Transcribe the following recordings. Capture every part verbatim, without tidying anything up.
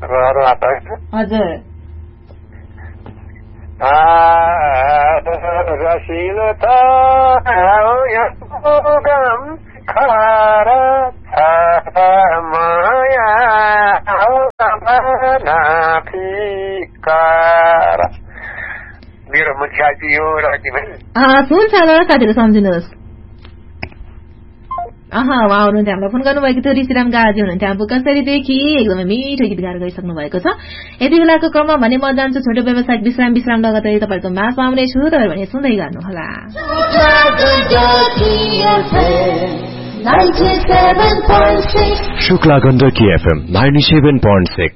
रहरबाट हजुर रसिलो त गम खरा माया मेरो मुख्य यो हुन्छ साथीहरू सम्झिनुहोस्। अह उहाँ हुनुहुन्थ्यो हामीलाई फोन गर्नुभएको थियो ऋषिराम गाजी हुनुहुन्थ्यो हाम्रो कसरीदेखि एकदमै मिठो गीत गाएर गइसक्नु भएको छ। यति बेलाको क्रममा भने म जान्छु छोटो व्यवसायिक विश्राम विश्राम लगतै तपाईँहरूको माझमा आउनेछु। तपाईहरु भने सुन्दै गर्नुहोला। Shukla Gandaki FM ninety-seven point six।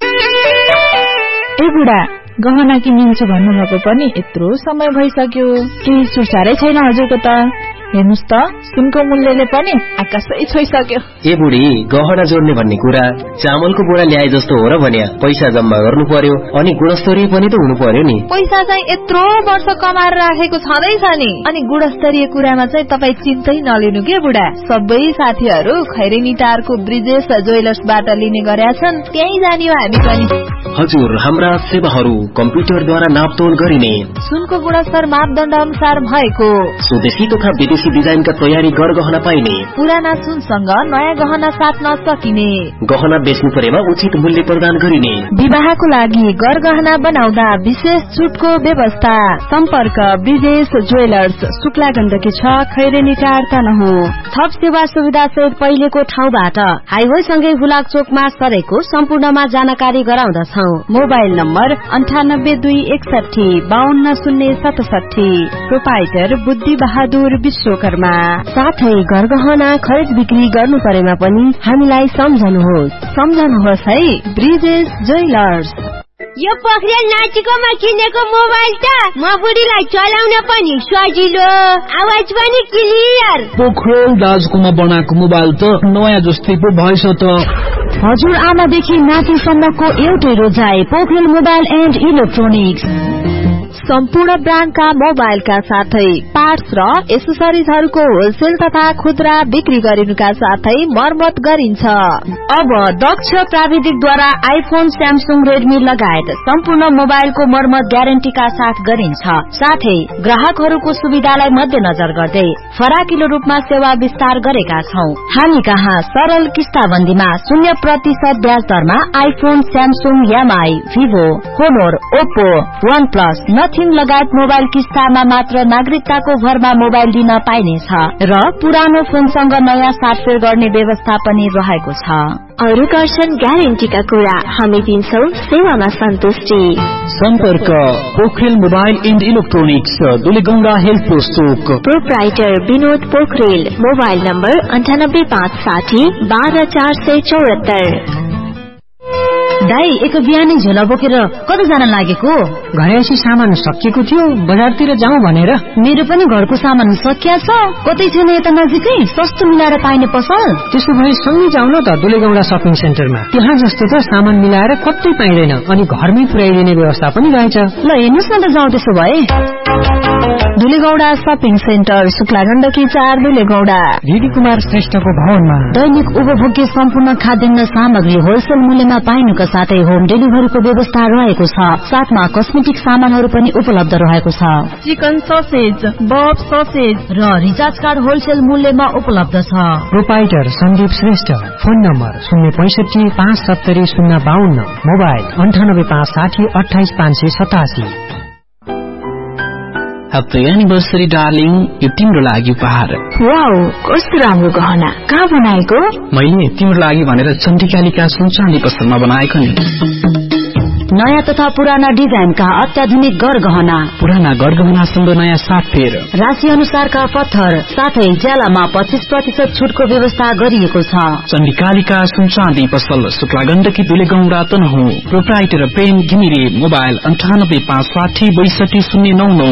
ए बुढा गहना किनिन्छु भन्नुभएको पनि यत्रो समय भइसक्यो, केही सुसारै छैन हजुरको त। हेर्नुस् त सुनको मूल्यले पनि आकाशै छोइसक्यो। ए बुढी गहना जोड्ने भन्ने कुरा चामलको बोरा ल्याए जस्तो हो र भन्या। पैसा जम्मा गर्नु पर्यो अनि गुणस्तरीय पनि त हुनु पर्यो नि। पैसा चाहिँ यत्रो वर्ष कमाएर राखेको छँदैछ नि। अनि गुणस्तरीय कुरामा चाहिँ तपाईँ चिन्तै नलिनु के बुढा। सबै साथीहरू खैरेनी टारको ब्रिजेश ज्वेलर्सबाट लिने गरेका छन्, त्यही जाने हो हामी पनि। हजुर हाम्रा सेवाहरू कम्प्युटरद्वारा नापतोल गरिने, सुनको गुणस्तर मापदण्ड अनुसार भएको, स्वदेशी तथा विदेशी डिजाइनका तयारी गरगहना पाइने, पुराना सुनसँग नयाँ गहना साट्न सकिने, गहना बेच्नु परेमा उचित मूल्य प्रदान गरिने, विवाहको लागि गरगहना बनाउँदा विशेष छुटको व्यवस्था। सम्पर्क ब्रिजेश ज्वेलर्स, शुक्ला गण्डकी छ, खैरेनी टार तनहु। थप सेवा सुविधा सहित पहिलेको ठाउँबाट हाइवे सँगै हुलाक चोकमा सरेको सम्पूर्णमा जानकारी गराउँदछौ। मोबाइल नम्बर अन्ठानब्बे दुई एकसठी बाहन्न शून्य सतसठी। प्रोपाइटर बुद्धि बहादुर विश्वकर्मा। साथै गरगहना खरिद बिक्री गर्नु परेमा पनि हामीलाई सम्झनुहोस् सम्झनुहोस् है ब्रिजेश ज्वेलर्स। यो पोखरेल नाचिकोमा किनेको मोबाइल त म बुढीलाई चलाउन पनि सजिलो, आवाज पनि क्लियर। पोखरेल दाजुकोमा बनाएको मोबाइल त नयाँ जस्तै पो भएछ त। हजुर आमादेखि नातिसम्मको एउटै रोजाइ पोखरेल मोबाइल एन्ड इलेक्ट्रोनिक्स। सम्पूर्ण ब्रान्डका मोबाइलका साथै पार्ट्स र एसेसरिजहरूको होलसेल तथा खुद्रा बिक्री गरिनुका साथै मर्मत गरिन्छ। अब दक्ष प्राविधिकद्वारा आइफोन, स्यामसुङ, रेडमी लगायत सम्पूर्ण मोबाइलको मर्मत ग्यारेन्टीका साथ गरिन्छ। साथै ग्राहकहरूको सुविधालाई मध्यनजर गर्दै फराकिलो रूपमा सेवा विस्तार गरेका छौं। हामी कहाँ सरल किस्ताबन्दीमा शून्य प्रतिशत ब्याज दरमा iPhone, Samsung, MI, Vivo, होनोर, Oppo, one plus, nothing लगायत मोबाइल किस्तामा मात्र नागरिकताको भरमा मोबाइल दिन पाइनेछ र पुरानो फोनसँग नयाँ साटफेर गर्ने व्यवस्था पनि रहेको छ। अरू कर्सन ग्यारेन्टीका कुरा हामी दिन्छौं, सेवामा सन्तुष्टि। सम्पर्क Pokharel mobile and electronics, Dulegaunda health post Chowk. Proprietor Vinod Pokharel. Mobile number अन्ठानब्बे पाँच साठी बाह्र चार सय चौहत्तर। दाई एक बिहानै झोला बोकेर कता जान लागेको? घरैसी सामान सकिएको थियो, बजारतिर जाउँ भनेर। मेरो पनि घरको सामान सकिया छ, कतै छैन यता नजिकै सस्तो मिलाएर पाइने पसल? त्यसो भए सँगै जाउँ न त दुलेगौंडा सपिङ सेन्टरमा। त्यहाँ जस्तो त सामान मिलाएर कतै पाइँदैन अनि घरमै पुर्याइदिने व्यवस्था पनि रहेछ। ल हेर्नुस् न त जाउँ त्यसो भए। दुलेगौंडा सपिङ सेन्टर, शुक्ला गण्डकी चार, दुलेगौंडा। भिडी कुमार श्रेष्ठको भवनमा दैनिक उपभोग्य सम्पूर्ण खाद्यान्न सामग्री होलसेल मूल्यमा पाइनुका साथै होम डेलिभरीको व्यवस्था रहेको छ। साथमा कस्मेटिक सामानहरू पनि उपलब्ध रहेको छ। चिकन ससेज, बफ ससेज र रिचार्ज कार्ड होलसेल मूल्यमा उपलब्ध छ। Proprietor Sandeep Shrestha. Phone number शून्य पैसठी पाँच सत्तरी शून्य बाहन्न। मोबाइल अन्ठानब्बे पाँच साठी अठाइस पाँच सय सतासी। ह्याप्पी एनिभर्सरी डार्लिङ, यो तिम्रो लागि उपहार। वाउ, कस्तो राम्रो गहना, कहाँ बनाएको? मैले तिम्रो लागि भनेर चण्डीकालिका सुनचाँदी पसलमा बनाएको नि। नयाँ तथा पुराना डिजाइनका अत्याधुनिक गरगहना, पुराना गरगहनासँग नयाँ साटफेर, राशि अनुसारका पत्थर साथै ज्यालामा पच्चीस प्रतिशत छुटको व्यवस्था गरिएको छ। चण्डीकालिका सुनचाँदी पसल, शुक्ला गण्डकी, दुलेगौंडा तनहु। प्रोप्राइटर प्रेम घिमिरे। मोबाइल अन्ठानब्बे पाँच साठी बैसठी शून्य नौ नौ।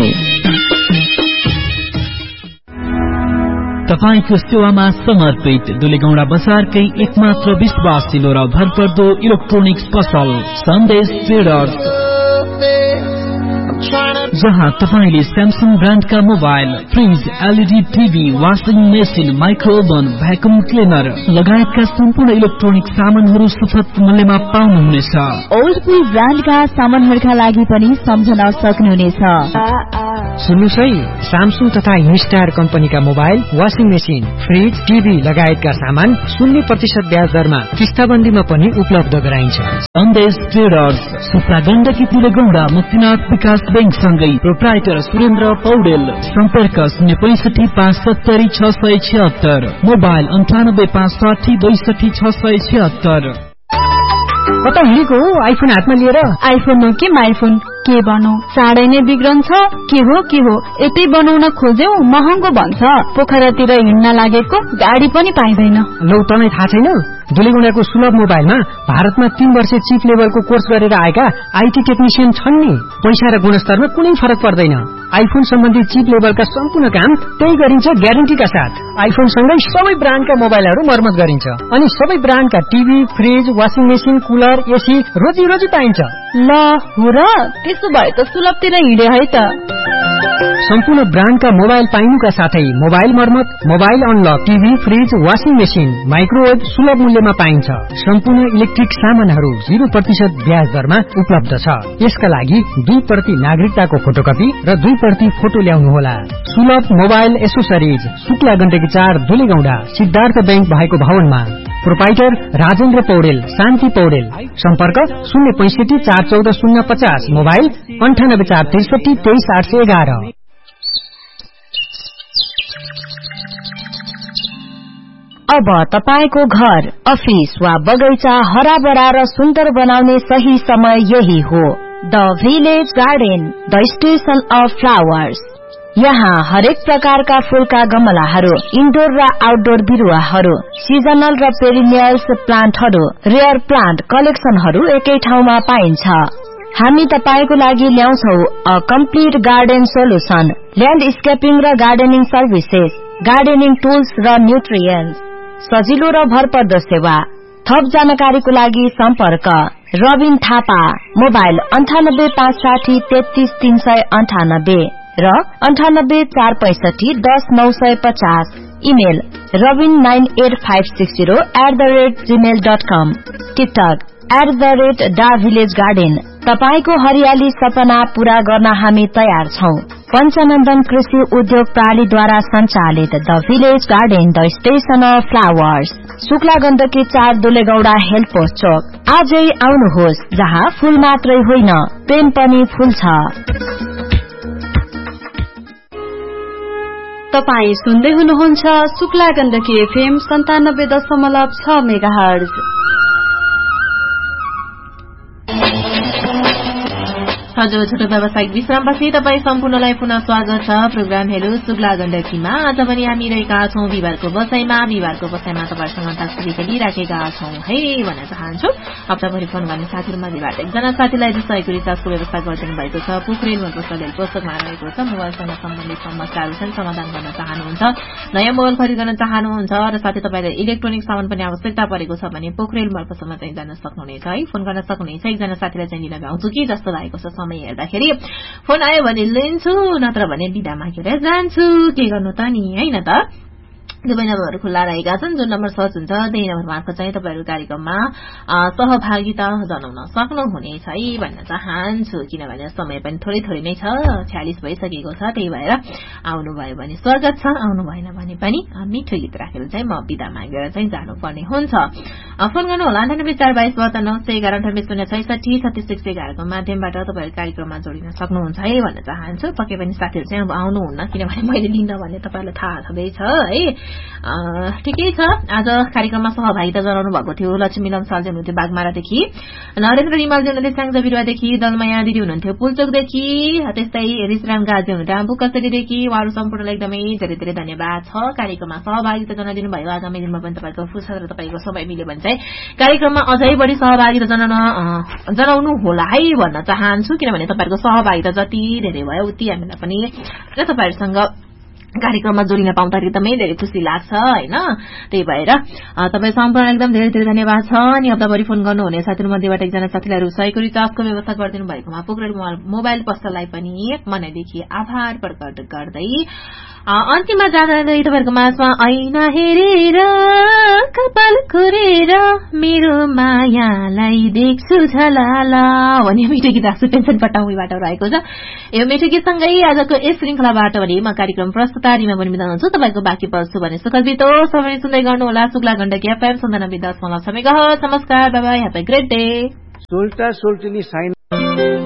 तपाईको सेवामा समर्पित दुलेगौंडा बजारकै एकमात्र विश्वासिलो र भरपर्दो इलेक्ट्रोनिक्स पसल सन्देश ट्रेडर्स। जहाँ तपाईले Samsung ब्रान्डका mobile, fridge, LED TV, washing machine, माइक्रोओभन, vacuum cleaner लगायतका सम्पूर्ण इलेक्ट्रोनिक सामानहरू सुपथ मूल्यमा पाउनुहुनेछ। ओल्डपुल ब्रान्डका सामानहरूका लागि पनि सम्झन सक्नुहुनेछ। सुन्नुहोस् है, स्यामसङ तथा हिस्टार कम्पनीका mobile, washing machine, fridge, TV लगायतका सामान शून्य प्रतिशत ब्याज दरमा किस्ताबन्दीमा पनि उपलब्ध गराइन्छ। सन्देश ट्रेडर्स, सुप्ला गण्डकी तिलेगौडा, मुक्तिनाथ विकास बैंक सँगै प्रोप्राइटर सुरेन्द्र पौडेल। सम्पर्क शून्य पैंसठी पाँच सत्तरी छ सय छिहत्तर, मोबाइल अन्ठानब्बे पाँच साठी बैसठी छ सय छिहत्तर। कता हिँडेको हो आइफोन हातमा लिएर? आइफोन हो कि माइफोन, के भनौ, चाँडै नै बिग्रन्छ। के हो के हो, यतै बनाउन खोज्यौ महँगो भन्छ। पोखरातिर हिँड्न लागेको गाडी पनि पाइँदैन। लौ तँलाई थाहा छैन, दुलेगौडाको सुलभ मोबाइलमा भारतमा तीन वर्ष चिप लेभलको कोर्स गरेर आएका आईटी टेक्निशियन छन् नि। पैसा र गुणस्तरमा कुनै फरक पर्दैन। आइफोन सम्बन्धी चिप लेभलका सम्पूर्ण काम त्यही गरिन्छ ग्यारेन्टीका साथ। आइफोन सँगै सबै ब्रान्डका मोबाइलहरू मर्मत गरिन्छ अनि सबै ब्रान्डका TV, fridge, washing machine, cooler, AC रोजी रोजी पाइन्छ। ल हो र, त्यसो भए त सुलभतिर हिँडे है त। सम्पूर्ण ब्रान्डका मोबाइल पाइनुका साथै मोबाइल मर्मत, mobile unlock, TV, fridge, washing machine, microwave सुलभ मूल्यमा पाइन्छ। सम्पूर्ण इलेक्ट्रिक सामानहरू जीरो प्रतिशत ब्याज दरमा उपलब्ध छ। यसका लागि दुई प्रति नागरिकताको फोटोकपी र दुई प्रति फोटो ल्याउनुहोला। सुलभ मोबाइल एसोसरिज, शुक्ला गण्डकी चार, दुलेगौडा, सिद्धार्थ बैंक भएको भवनमा। प्रोपाइटर राजेन्द्र पौडेल, शान्ति पौडेल। सम्पर्क शून्य पैंसठी चार चौध शून्य पचास, मोबाइल अन्ठानब्बे चार त्रिसठी तेइस आठ सय एघार। अब तपाईको घर, अफिस वा बगैँचा हराभरा र सुन्दर बनाउने सही समय यही हो। The village garden, the station of flowers. यहाँ हरेक प्रकारका फूलका गमलाहरू, इन्डोर र आउटडोर बिरुवाहरू, सिजनल र पेरिनियल्स प्लान्टहरू, रेयर प्लान्ट कलेक्सनहरू एकै ठाउँमा पाइन्छ। हामी तपाईको लागि ल्याउँछौ अ कम्प्लिट गार्डन सोलुसन, ल्यान्डस्केपिङ र गार्डनिङ सर्भिसेस, गार्डनिङ टुल्स र न्युट्रियन्ट्स, सजिलो र भरपर्दो सेवा। थप जानकारीको लागि सम्पर्क रबिन थापा, मोबाइल अन्ठानब्बे पाँच साठी तेत्तीस तीन सय अन्ठानब्बे र अन्ठानब्बे चार पैंसठी दस नौ सय पचास। Email Rabin nine at five six zero at the rate Gmail dot com. TikTok at the rate डा भिलेज गार्डन। तपाईको हरियाली सपना पूरा गर्न हामी तयार छौं। पञ्चनन्दन कृषि उद्योग प्रणालीद्वारा सञ्चालित the village garden, the station of flowers, Shukla Gandaki चार, दुलेगौडा हेल्थ पोस्ट चोक। आजै आउनुहोस्, जहाँ फूल मात्रै होइन प्रेम पनि फूल छ। तपाई सुन्दै हुनुहुन्छ शुक्ला गण्डकी एफएम सन्तानब्बे दशमलव छ मेगाहर्ज। हजुर, छोटो व्यावसायिक विश्रामपछि तपाईँ सम्पूर्णलाई पुनः स्वागत छ प्रोग्राम हेलो शुक्ला गण्डकीमा। आज पनि हामी रहेका छौं बिहिबारको बसाईमा। बिहिबारको बसाईमा तपाईहरूसँग अन्ताक्षरी खेलिराखेका छौं है भन्न चाहन्छु। हप्ताभरि फोन गर्ने साथीहरू मध्येबाट एकजना साथीलाई सहयोगको रिचार्जको व्यवस्था गरिदिनु भएको छ। पोखरेल मनपसलले पुस्तकमा रहेको छ। मोबाइलसँग सम्बन्धित समस्याहरू छन्, समाधान गर्न चाहनुहुन्छ, नयाँ मोबाइल खरिद गर्न चाहनुहुन्छ र साथै तपाईँलाई इलेक्ट्रोनिक सामान पनि आवश्यकता परेको छ भने पोखरेल मनपसलमा चाहिँ जान सक्नुहुनेछ है। फोन गर्न सक्नुहुनेछ। एकजना साथीलाई चाहिँ दिन भ्याउँछु कि जस्तो लागेको छ समय हेर्दाखेरि। फोन आयो भने लिन्छु, नत्र भने बिदा मागेर जान्छु। के गर्नु त नि, हैन त। दुवै नम्बरहरू खुल्ला रहेका छन्। जुन नम्बर सर्च हुन्छ त्यही नम्बर मार्फत चाहिँ तपाईँहरू कार्यक्रममा सहभागिता जनाउन सक्नुहुनेछ है भन्न चाहन्छु। किनभने समय पनि थोरै थोरै नै छ, छ्यालिस भइसकेको छ। त्यही भएर आउनुभयो भने स्वागत छ, आउनु भएन भने पनि मिठो गीत राखेर चाहिँ म बिदा मागेर चाहिँ जानुपर्ने हुन्छ। फोन गर्नु होला अन्ठानब्बे चार बाइस बहत्तर नौ सय एघार अन्ठानब्बे शून्य छैसठी छत्तीस एक सय एघारको माध्यमबाट तपाईँहरू कार्यक्रममा जोडिन सक्नुहुन्छ है भन्न चाहन्छु। पक्कै पनि साथीहरू चाहिँ अब आउनुहुन्न, किनभने मैले लिन्न भन्ने तपाईँहरूलाई थाहा छँदैछ है। ठिकै छ। आज कार्यक्रममा सहभागिता जनाउनु भएको थियो लक्ष्मी लम्सालजी हुनुहुन्थ्यो बागमारादेखि, नरेन्द्र रिमालजी हुनुहुन्थ्यो स्याङ्जा बिरुवादेखि, दलमाया दिदी हुनुहुन्थ्यो पुलचोकदेखि, त्यस्तै रिसराम गाजी हुनुहुन्थ्यो आम्बु कसरीदेखि। उहाँहरू सम्पूर्णलाई एकदमै धेरै धेरै धन्यवाद छ कार्यक्रममा सहभागिता जनाइदिनु भयो। आगामी दिनमा पनि तपाईँको फुर्सद र तपाईँको समय मिल्यो भने चाहिँ कार्यक्रममा अझै बढी सहभागिता जनाउन जनाउनु होला है भन्न चाहन्छु। किनभने तपाईँहरूको सहभागिता जति धेरै भयो उति हामीलाई पनि र तपाईँहरूसँग कार्यक्रममा जोडिन पाउँदा एकदमै धेरै खुसी लाग्छ हैन। त्यही भएर तपाईँ सम्पूर्ण एकदम धेरै धेरै धन्यवाद छ। अनि हप्ताभरि फोन गर्नुहुने साथीहरू मध्येबाट एकजना साथीलाई रु सयको रिचार्जको व्यवस्था गरिदिनु भएकोमा पोखरेल मोबाइल पसललाई पनि मनैदेखि आभार प्रकट गर्दै अन्तिममा जाँदा तपाईँहरूको माझमा ऐना हेरेर कपाल कोरेर मेरो मायालाई देख्छु झलाला भन्ने मिठो गीत सुपेन्सन पटाउमीबाट रहेको छ। यो मिठो गीतसँगै आजको यस श्रृङ्खलाबाट भने म कार्यक्रम प्रस्तुतारीमा पनि बिदा हुन्छु। तपाईँको बाँकी पल्छु भने सुखद बितोस्। तपाईँ सुन्दै गर्नुहोला शुक्ला गण्डकी एफएम सन्तानब्बे दशमलव छ मेगाहर्ज। नमस्कार, by by, have a great day. सोल्टा सोल्टिनी sign